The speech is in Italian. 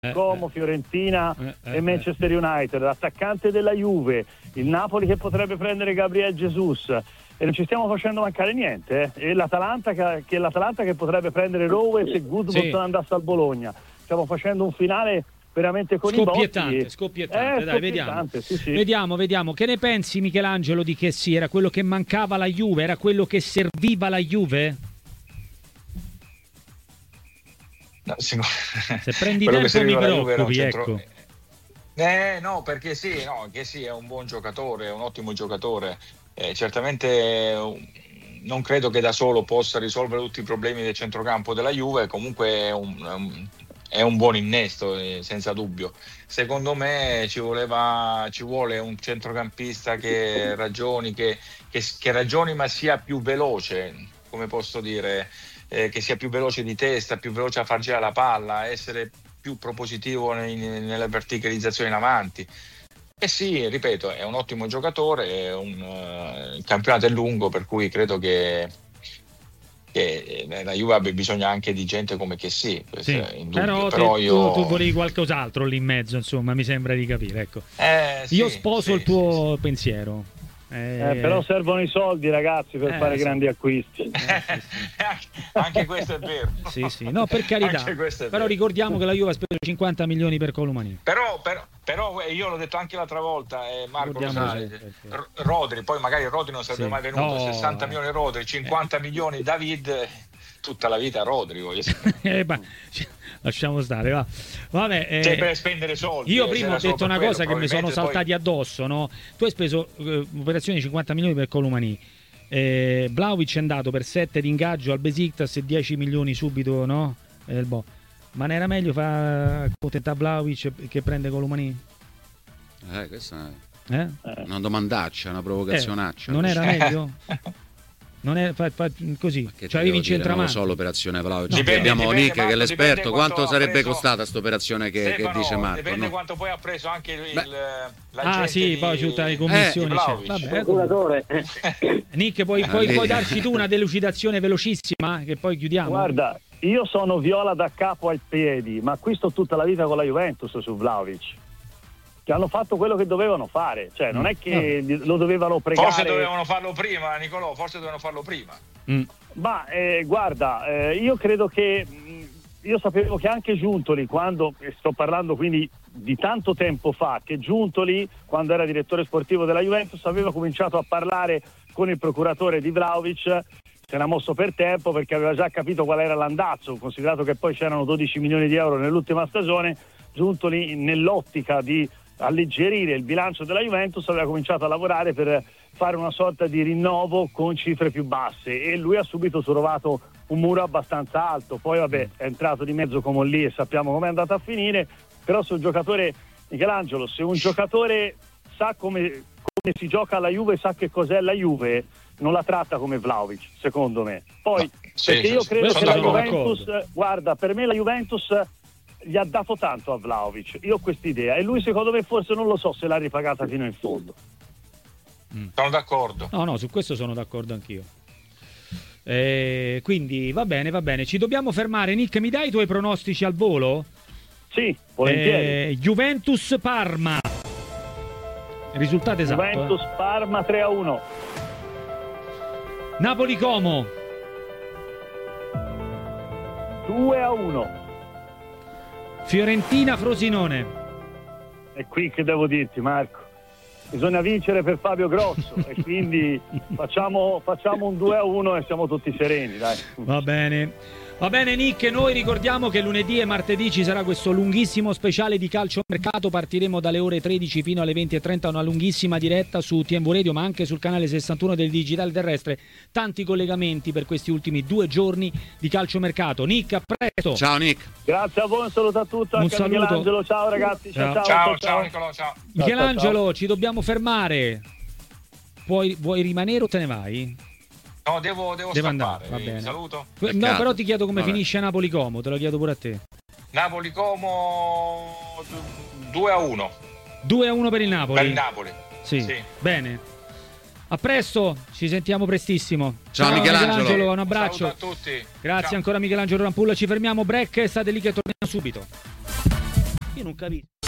Como, Fiorentina e Manchester United, l'attaccante della Juve, il Napoli che potrebbe prendere Gabriel Jesus, e non ci stiamo facendo mancare niente, e l'Atalanta che potrebbe prendere Rowe se Goodmanson andasse al Bologna. Stiamo facendo un finale veramente con scoppiettante, dai, vediamo. Vediamo. Che ne pensi, Michelangelo, di che era quello che mancava alla Juve, era quello che serviva alla Juve? No, se prendi tempo mi preoccupi, ecco. No, perché è un buon giocatore, è un ottimo giocatore. Certamente non credo che da solo possa risolvere tutti i problemi del centrocampo della Juve, comunque è un buon innesto, senza dubbio. Secondo me ci vuole un centrocampista che ragioni ma sia più veloce, come posso dire, che sia più veloce di testa, più veloce a far girare la palla, essere più propositivo nella verticalizzazione in avanti. E sì, ripeto, è un ottimo giocatore, il campionato è lungo, per cui credo che la Juve abbia bisogno anche di gente come che sì, però tu volevi qualcos'altro lì in mezzo, insomma, mi sembra di capire, ecco. Io sposo il tuo pensiero. Però servono i soldi, ragazzi, per fare grandi acquisti. Anche questo è vero. Sì, no, per carità. Però ricordiamo che la Juve ha speso 50 milioni per Colomani. Però io l'ho detto anche l'altra volta, Marco, lo sai, Rodri, poi magari Rodri non sarebbe mai venuto, 60 milioni Rodri, 50 milioni David, tutta la vita Rodri, voglio dire. Lasciamo stare, va. Vabbè, per spendere soldi. Io prima ho detto una cosa che mi sono saltati addosso, no? Tu hai speso operazioni di 50 milioni per Colomani. Vlahovic è andato per 7 di ingaggio al Besiktas e 10 milioni subito, no? Ma non era meglio fare accontentare Vlahovic che prende Colomani? Questa è una domandaccia, una provocazionaccia. Non era meglio? Non è così, cioè avevi in centramano. Non lo so l'operazione Vlahovic. Abbiamo Nick che è l'esperto. Quanto sarebbe costata questa operazione che dice Marco? Dipende quanto poi ha preso anche poi tutta le commissioni. Nick, puoi darci tu una delucidazione velocissima che poi chiudiamo? Guarda, io sono viola da capo ai piedi, ma qui sto tutta la vita con la Juventus su Vlahovic, che hanno fatto quello che dovevano fare, cioè non è che lo dovevano pregare. Forse dovevano farlo prima, Nicolò, Ma guarda, io credo che io sapevo che anche Giuntoli, quando sto parlando quindi di tanto tempo fa, che Giuntoli, quando era direttore sportivo della Juventus, aveva cominciato a parlare con il procuratore di Vlahovic, se n'ha mosso per tempo perché aveva già capito qual era l'andazzo, considerato che poi c'erano 12 milioni di euro nell'ultima stagione. Giuntoli, nell'ottica di alleggerire il bilancio della Juventus, aveva cominciato a lavorare per fare una sorta di rinnovo con cifre più basse, e lui ha subito trovato un muro abbastanza alto. Poi vabbè, è entrato di mezzo come lì e sappiamo com'è andata a finire. Però se un giocatore, Michelangelo, se un giocatore sa come si gioca alla Juve, sa che cos'è la Juve, non la tratta come Vlahovic, secondo me. Poi perché io credo che la Juventus, guarda, per me la Juventus gli ha dato tanto a Vlahovic, io ho quest'idea, e lui secondo me forse non lo so se l'ha ripagata fino in fondo. Sono d'accordo. No, su questo sono d'accordo anch'io. Quindi va bene, ci dobbiamo fermare. Nick, mi dai i tuoi pronostici al volo? Sì, volentieri. Juventus Parma, risultato esatto. Juventus Parma 3-1. Napoli Como 2-1. Fiorentina Frosinone. E qui che devo dirti, Marco, bisogna vincere per Fabio Grosso e quindi facciamo un 2-1 e siamo tutti sereni, dai. Va bene Nick, noi ricordiamo che lunedì e martedì ci sarà questo lunghissimo speciale di calciomercato, partiremo dalle ore 13 fino alle 20:30, una lunghissima diretta su TMV Radio ma anche sul canale 61 del digitale terrestre, tanti collegamenti per questi ultimi 2 giorni di calciomercato. Nick, a presto. Ciao Nick. Grazie a voi, un saluto a tutti, un anche saluto. a Michelangelo, ciao ragazzi, ciao Nicolò, ciao. Michelangelo, ci dobbiamo fermare, vuoi rimanere o te ne vai? No, devo scappare, andare, va bene. Saluto. No, però ti chiedo come finisce Napoli Como, te lo chiedo pure a te. Napoli Como 2-1. 2-1 per il Napoli. Per il Napoli. Sì. Bene. A presto, ci sentiamo prestissimo. Ciao Michelangelo, un abbraccio. Saluto a tutti. Grazie Ciao. ancora Michelangelo Rampulla, ci fermiamo, break, state lì che torniamo subito. Io non capisco.